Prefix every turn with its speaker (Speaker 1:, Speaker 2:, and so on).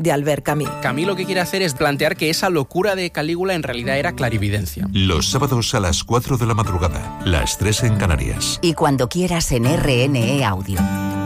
Speaker 1: de Albert Camus.
Speaker 2: Camus lo que quiere hacer es plantear que esa locura de Calígula en realidad era clarividencia.
Speaker 3: Los sábados a las 4 de la madrugada, las 3 en Canarias.
Speaker 4: Y cuando quieras en RNE Audio.